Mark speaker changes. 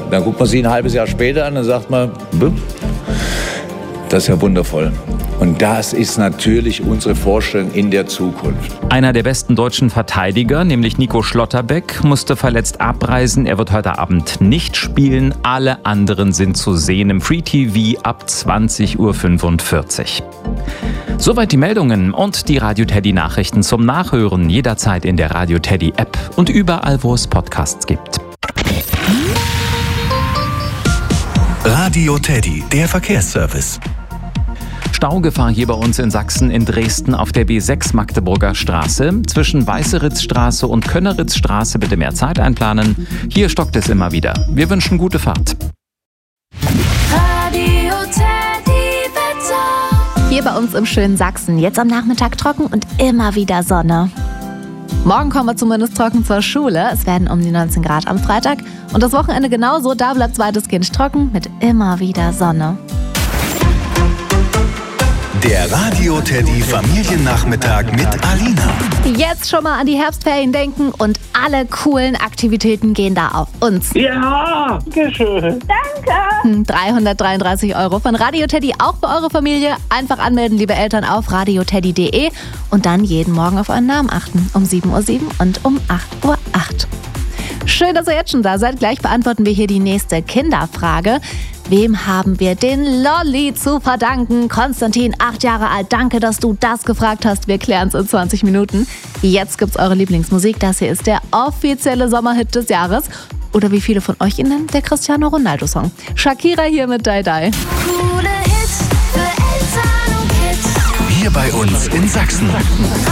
Speaker 1: Dann guckt man sie ein halbes Jahr später an und sagt man, das ist ja wundervoll. Und das ist natürlich unsere Vorstellung in der Zukunft.
Speaker 2: Einer der besten deutschen Verteidiger, nämlich Nico Schlotterbeck, musste verletzt abreisen. Er wird heute Abend nicht spielen. Alle anderen sind zu sehen im Free TV ab 20:45 Uhr. Soweit die Meldungen und die Radio Teddy Nachrichten zum Nachhören jederzeit in der Radio Teddy App und überall, wo es Podcasts gibt.
Speaker 3: Radio Teddy, der Verkehrsservice.
Speaker 2: Staugefahr hier bei uns in Sachsen in Dresden auf der B6 Magdeburger Straße. Zwischen Weißeritzstraße und Könneritzstraße bitte mehr Zeit einplanen. Hier stockt es immer wieder. Wir wünschen gute Fahrt.
Speaker 4: Radio Teddy Wetter.
Speaker 5: Hier bei uns im schönen Sachsen. Jetzt am Nachmittag trocken und immer wieder Sonne. Morgen kommen wir zumindest trocken zur Schule. Es werden um die 19 Grad am Freitag. Und das Wochenende genauso. Da bleibt es weitestgehend trocken mit immer wieder Sonne.
Speaker 3: Der Radio Teddy Familiennachmittag mit Alina.
Speaker 5: Jetzt schon mal an die Herbstferien denken und alle coolen Aktivitäten gehen da auf uns.
Speaker 6: Ja, schön.
Speaker 5: 333 € von Radio Teddy auch für eure Familie. Einfach anmelden, liebe Eltern, auf radioteddy.de und dann jeden Morgen auf euren Namen achten. Um 7:07 Uhr und um 8:08 Uhr. Schön, dass ihr jetzt schon da seid. Gleich beantworten wir hier die nächste Kinderfrage. Wem haben wir den Lolli zu verdanken? Konstantin, 8 Jahre alt. Danke, dass du das gefragt hast. Wir klären es in 20 Minuten. Jetzt gibt's eure Lieblingsmusik. Das hier ist der offizielle Sommerhit des Jahres. Oder wie viele von euch ihn nennen, der Cristiano Ronaldo-Song. Shakira hier mit Die Die.
Speaker 4: Coole Hits für Eltern und Kids.
Speaker 3: Hier bei uns in Sachsen.